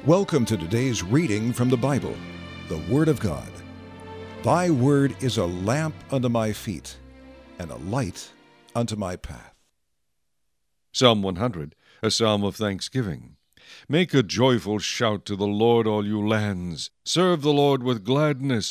Welcome to today's reading from the Bible, the Word of God. Thy word is a lamp unto my feet, and a light unto my path. Psalm 100, a psalm of thanksgiving. Make a joyful shout to the Lord, all you lands. Serve the Lord with gladness.